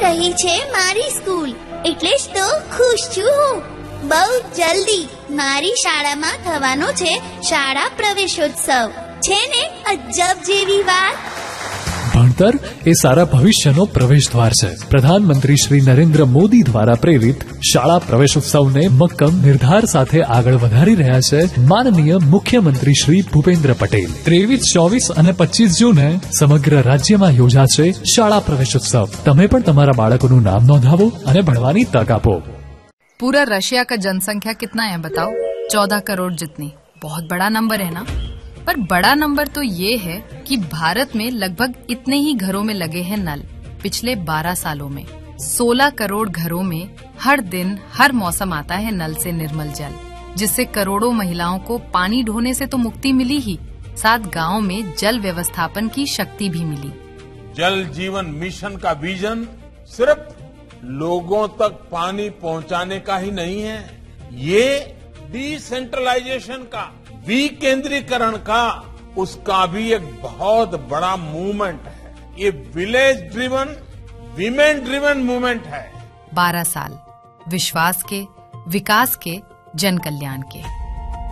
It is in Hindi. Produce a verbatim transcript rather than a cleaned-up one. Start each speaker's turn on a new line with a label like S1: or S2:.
S1: રહી છે મારી સ્કૂલ, એટલે જ તો ખુશ છું હું. બહુ જલ્દી મારી શાળામાં થવાનો છે શાળા પ્રવેશોત્સવ. છે ને અજબ જેવી વાત.
S2: ભણતર એ સારા ભવિષ્યનો પ્રવેશ દ્વાર છે. પ્રધાનમંત્રી શ્રી નરેન્દ્ર મોદી દ્વારા પ્રેરિત શાળા પ્રવેશોત્સવને મક્કમ નિર્ધાર સાથે આગળ વધારી રહ્યા છે માનનીય મુખ્યમંત્રી શ્રી ભૂપેન્દ્ર પટેલ. ત્રેવીસ, ચોવીસ અને પચીસ જૂને સમગ્ર રાજ્યમાં યોજાશે શાળા પ્રવેશોત્સવ. તમે પણ તમારા બાળકોનું નામ નોંધાવો અને ભણવાની તક આપો.
S3: पूरा रशिया का जनसंख्या कितना है बताओ? चौदह करोड़ जितनी. बहुत बड़ा नंबर है ना? पर बड़ा नंबर तो ये है कि भारत में लगभग इतने ही घरों में लगे हैं नल. पिछले बारह सालों में सोलह करोड़ घरों में हर दिन हर मौसम आता है नल से निर्मल जल, जिससे करोड़ों महिलाओं को पानी ढोने से तो मुक्ति मिली ही, साथ गांव में जल व्यवस्थापन की शक्ति भी मिली.
S4: जल जीवन मिशन का विजन सिर्फ लोगों तक पानी पहुंचाने का ही नहीं है, ये डिसेंट्रलाइजेशन का, विकेंद्रीकरण का, उसका भी एक बहुत बड़ा मूवमेंट है. ये village driven, women driven movement है.
S3: बारह साल विश्वास के, विकास के, जन कल्याण के.